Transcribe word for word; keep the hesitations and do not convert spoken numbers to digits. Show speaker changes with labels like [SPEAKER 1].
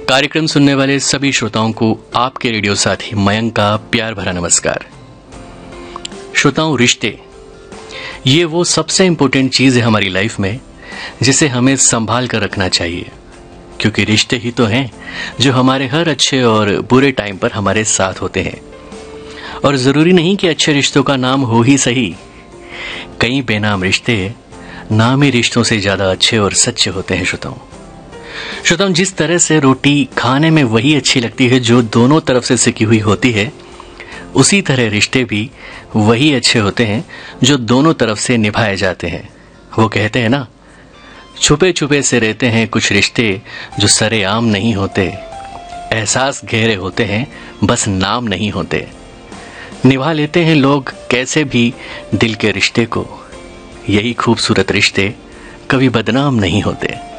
[SPEAKER 1] कार्यक्रम सुनने वाले सभी श्रोताओं को आपके रेडियो साथी मयंक का प्यार भरा नमस्कार। श्रोताओं, रिश्ते ये वो सबसे इंपॉर्टेंट चीज है हमारी लाइफ में जिसे हमें संभाल कर रखना चाहिए, क्योंकि रिश्ते ही तो हैं जो हमारे हर अच्छे और बुरे टाइम पर हमारे साथ होते हैं। और जरूरी नहीं कि अच्छे रिश्तों का नाम हो ही सही, कई बेनाम रिश्ते नामी रिश्तों से ज्यादा अच्छे और सच्चे होते हैं। श्रोताओं श्रोताओं जिस तरह से रोटी खाने में वही अच्छी लगती है जो दोनों तरफ से सिकी हुई होती है, उसी तरह रिश्ते भी वही अच्छे होते हैं जो दोनों तरफ से निभाए जाते हैं। वो कहते हैं ना, छुपे छुपे से रहते हैं कुछ रिश्ते जो सरेआम नहीं होते, एहसास गहरे होते हैं बस नाम नहीं होते। निभा लेते हैं लोग कैसे भी दिल के रिश्ते को, यही खूबसूरत रिश्ते कभी बदनाम नहीं होते।